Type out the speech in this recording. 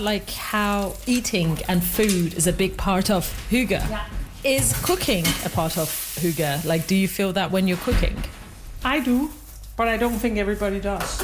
Like how eating and food is a big part of hygge. Yeah. Is cooking a part of hygge? Like, do you feel that when you're cooking? I do, but I don't think everybody does.